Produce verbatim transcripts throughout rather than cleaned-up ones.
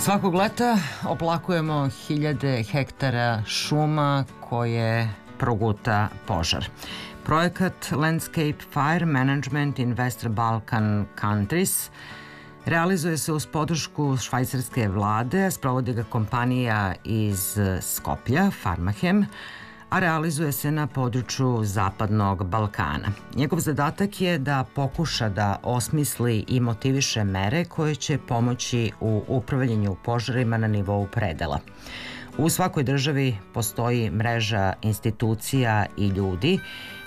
Svakog leta oplakujemo hiljade hektara šuma koje proguta požar. Projekat Landscape Fire Management in Western Balkan Countries realizuje se uz podršku švajcarske vlade, sprovodi ga kompanija iz Skoplja, Farmahem, a realizuje se na području Zapadnog Balkana. Njegov zadatak je da pokuša da osmisli i motiviše mere koje će pomoći u upravljanju požarima na nivou predela. U svakoj državi postoji mreža institucija i ljudi,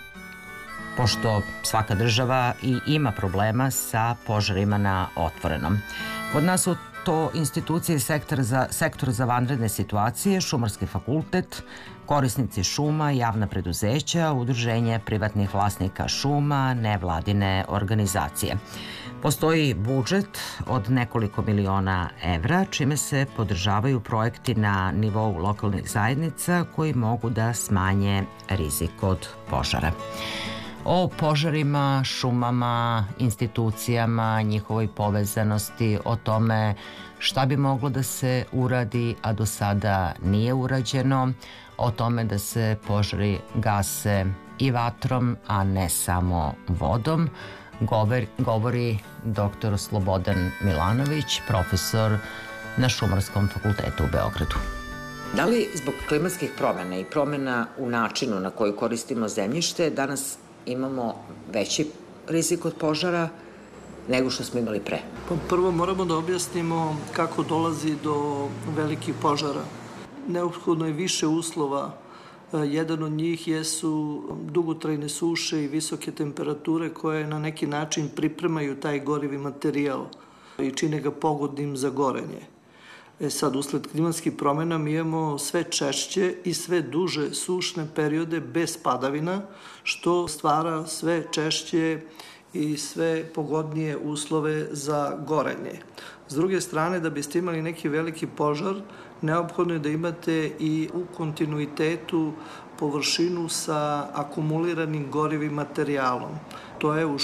pošto svaka država i ima problema sa požarima na otvorenom. Kod nas su to institucije sektor za, sektor za vanredne situacije, Šumarski fakultet, korisnici šuma, javna preduzeća, udruženje privatnih vlasnika šuma, nevladine organizacije. Postoji budžet od nekoliko miliona evra, čime se podržavaju projekti na nivou lokalnih zajednica koji mogu da smanje rizik od požara. O požarima, šumama, institucijama, njihovoj povezanosti, o tome šta bi moglo da se uradi, a do sada nije urađeno, o tome da se požari gase i vatrom, a ne samo vodom, govori, govori doktor Slobodan Milanović, profesor na Šumarskom fakultetu u Beogradu. Da li zbog klimatskih promena i promena u načinu na koji koristimo zemljište danas imamo veći rizik od požara nego što smo imali pre? Pa prvo moramo da objasnimo kako dolazi do velikih požara. Neophodno je više uslova. Jedan od njih jesu dugotrajne suše i visoke temperature koje na neki način pripremaju taj gorivi materijal i čine ga pogodnim za gorenje. E sad, usled klimatskih promjena mi imamo sve češće i sve duže sušne periode bez padavina, što stvara sve češće i sve pogodnije uslove za gorenje. S druge strane, da biste imali neki veliki požar, neophodno je da imate i u kontinuitetu površinu sa akumuliranim gorivim materijalom. To je u